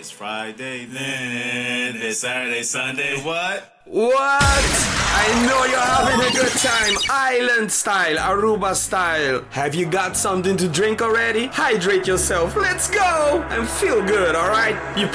It's Friday, then it's Saturday, Sunday, what? What? I know you're having a good time. Island style, Aruba style. Have you got something to drink already? Hydrate yourself. Let's go and feel good, alright? You